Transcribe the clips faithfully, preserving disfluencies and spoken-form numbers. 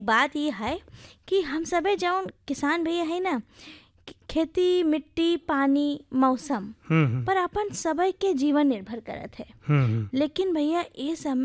बात ये है कि हम सबे जौन किसान भैया है ना, खेती, मिट्टी, पानी, मौसम हम्म हम्म, पर अपन सबे के जीवन निर्भर करत है। हम्म हम्म, लेकिन भैया ये समय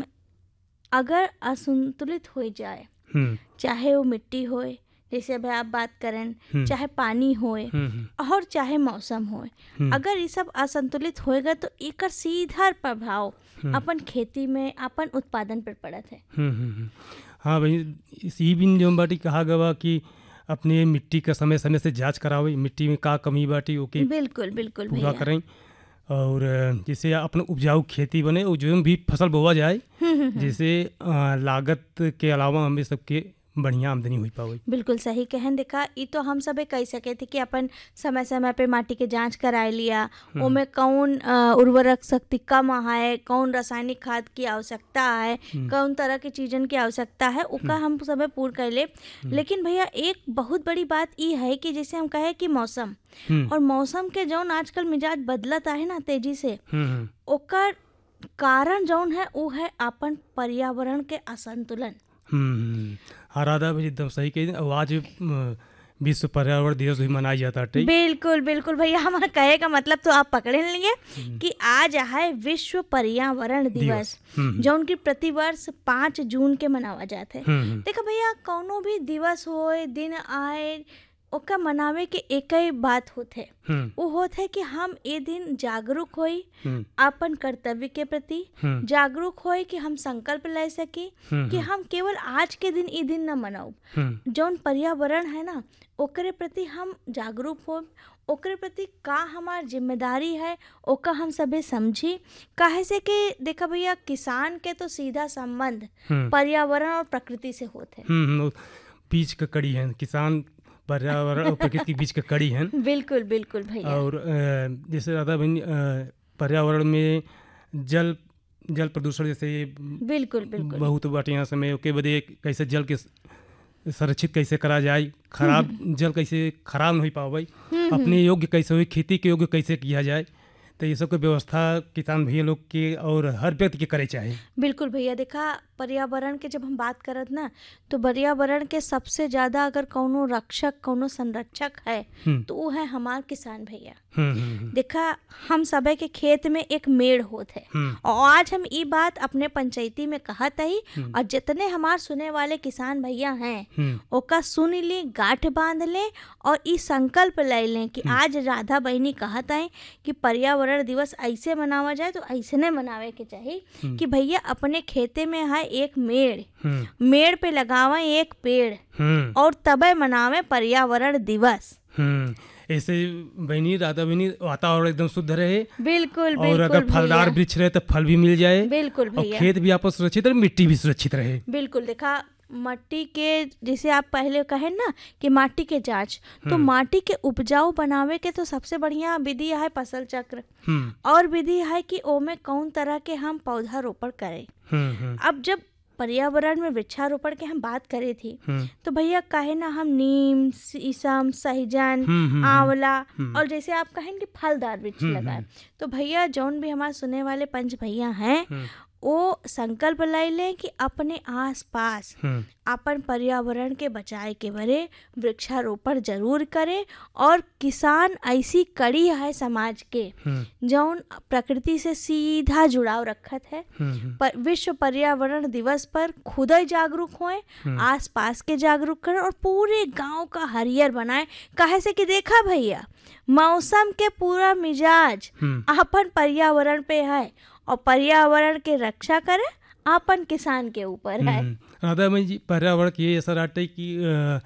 अगर असंतुलित हो जाए, हम्म, चाहे वो मिट्टी होए जैसे अभी आप बात करें, हम्म, चाहे पानी होए हम्म, हम्म, और चाहे मौसम होए, हम्म, अगर ये सब असंतुलित होएगा तो एकर सीधा प्रभाव हम्म, अपन खेती में, अपन उत्पादन पर पड़त है। हम्म, हम्म, हम्म। हाँ भाई, इसी बिन जो बाटी कहा गवा कि अपने मिट्टी का समय समय से जांच करावे, मिट्टी में का कमी बाटी ओके बिल्कुल बिल्कुल पूरा भैया। करें। और जैसे अपने उपजाऊ खेती बने और जो भी फसल बोवा जाए, हम्म हम्म हम्म। जैसे अ, लागत के अलावा हमें सबके बढ़िया आमदनी हो पावे। बिल्कुल सही कहन। देखा, ई तो हम सबे कह सके थे कि अपन समय समय पे माटी के जांच कराए लिया, ओमे कौन अ, उर्वरक शक्ति कम है, कौन रासायनिक खाद की आवश्यकता है, कौन तरह की चीजन की आवश्यकता है, उका हम सबे पूर्ण कर ले। लेकिन भैया एक बहुत बड़ी बात ई है कि जैसे हम कहे कि मौसम हम्म और मौसम के जौन आजकल मिजाज बदलत है ना तेजी से, हम्म ओकर कारण जौन है वो है अपन पर्यावरण के असंतुलन। हम्म। हाँ राधा भाई एकदम सही कही। और आज अ, विश्व पर्यावरण दिवस भी मनाया जाता है। बिल्कुल बिल्कुल भैया, हमारा कहे का मतलब तो आप पकड़े लिए कि आज है विश्व पर्यावरण दिवस, हम्म जो उनकी प्रतिवर्ष पाँच जून के मनावा जाते हैं। हम्म देखो भैया, कौनो भी दिवस होए, दिन आए, ओका मनावे के एक ही बात होते, हम्म वो होते है कि हम ये दिन जागरूक होई, हम्म अपन कर्तव्य के प्रति हम्म जागरूक होई कि हम संकल्प ले सकी हम्म, कि हम केवल आज के दिन ये दिन न मनाऊ, हम्म जौन पर्यावरण है ना ओकरे प्रति हम जागरूक हो, ओकरे प्रति का हमार जिम्मेदारी है ओका हम सबे समझी। काहे से कि देखा भैया, किसान के तो सीधा संबंध हम्म पर्यावरण और प्रकृति से होते हैं। हम्म, वो बीच का कड़ी है, किसान पर्यावरण और प्रकृति के बीच का कड़ी है। बिल्कुल बिल्कुल भैया। और अ, जैसे राधा बहन अ, पर्यावरण में जल जल प्रदूषण जैसे बिल्कुल बिल्कुल। बहुत बढ़िया समय ओके बदे कैसे जल के संरक्षित कैसे करा जाए, खराब जल कैसे खराब नहीं पावे, अपने योग्य कैसे हुई, खेती के योग्य कैसे किया जाए, तो ये सब की व्यवस्था किसान भैया लोग के और हर व्यक्ति के करे चाहे। बिल्कुल भैया। देखा, पर्यावरण के जब हम बात करत ना तो पर्यावरण के सबसे ज्यादा अगर कौनो रक्षक, कौनो संरक्षक है हम्म तो वो है हमार किसान भैया। हम्म हम्म देखा, हम सबे के खेत में एक मेड़ होत है हम्म और आज हम ये बात अपने पंचायती में कहत ही, और जितने हमार सुने वाले किसान भैया हैं हम्म ओका सुन ली, गांठ बांध ले और ई संकल्प ले लें कि आज राधा बहनी कहत है कि पर्यावरण दिवस ऐसे मनावा जाए तो ऐसे नहीं मनावे के चाहिए कि भैया अपने खेते में है एक मेड़, हम्म मेड़ पे लगावे एक पेड़ हम्म और तबे मनावे पर्यावरण दिवस। हम्म ऐसे बहनी राधा बहनी वातावरण एकदम शुद्ध रहे, बिल्कुल और बिल्कुल अगर फलदार भैया। वृक्ष रहे तो फल भी मिल जाए, बिल्कुल और भैया। खेत भी आपस सुरक्षित रहे, मिट्टी भी सुरक्षित रहे। बिल्कुल। देखा, माटी के जैसे आप पहले कहें ना कि माटी के जांच, तो माटी के उपजाऊ बनावे के तो सबसे बढ़िया विधि है फसल चक्र, हम्म और विधि है कि ओमे कौन तरह के हम पौधा रोपण करें। हम्म हम्म अब जब पर्यावरण में वृक्षारोपण के हम बात करे थी हम्म तो भैया कहे ना हम नीम, शीशम, सहजन, हम्म, हम्म, आंवला हम्म। और जैसे आप कहें कि फलदार वृक्ष हम्म, लगाए, तो भैया जौन भी हमारे सुने वाले पंच भैया हैं हम्म वो संकल्प ले लें कि अपने आसपास हम्म अपन पर्यावरण के बचाए के बरे वृक्षारोपण जरूर करें। और किसान ऐसी कड़ी है समाज के हम्म जौन प्रकृति से सीधा जुड़ाव रखत है। हम्म पर विश्व पर्यावरण दिवस पर खुद ही जागरूक होएं, आसपास के जागरूक करें और पूरे गांव का हरियर बनाएं। काहे से कि देखा भैया, मौसम के पूरा मिजाज हम्म अपन पर्यावरण पे है और पर्यावरण के रक्षा करे अपन किसान के ऊपर है। हम्म। राधा बहन जी, पर्यावरण की ये असर आटे कि अ,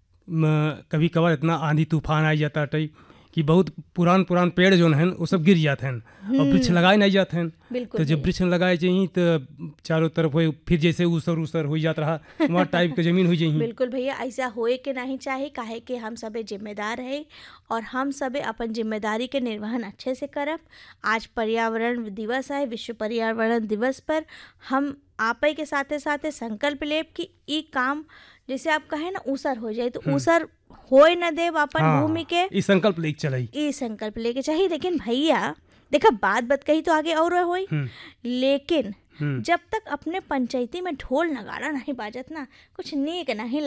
म, कभी कभार इतना आंधी तूफान आ जाता है कि बहुत पुरान पुरान पेड़ जो हैं वो सब गिर जाते हैं और वृक्ष लगाए नहीं जाते हैं। बिल्कुल तो जब भैया। वृक्ष लगाए जाइए तो चारों तरफ हो फिर जैसे ऊसर ऊसर हो जाता रहा, वहाँ टाइप की जमीन हो जाइए। बिल्कुल भैया, ऐसा होए के नहीं चाहिए। काहे कि हम सबे जिम्मेदार है और हम सबे अपन जिम्मेदारी के निर्वहन अच्छे से करब। आज पर्यावरण दिवस है, विश्व पर्यावरण दिवस पर हम आपे के साथे साथे संकल्प लेब कि ई काम जैसे आप कहे ना ऊसर हो जाए तो ऊसर होए न देव अपन हाँ, भूमि के, ई संकल्प लेके चलाई। ई संकल्प लेके चाहिए। लेकिन भैया देखा, बात बात कही तो आगे और होई, लेकिन जब तक अपने पंचायती में ढोल नगाड़ा नहीं बाजत ना, कुछ नीक नहीं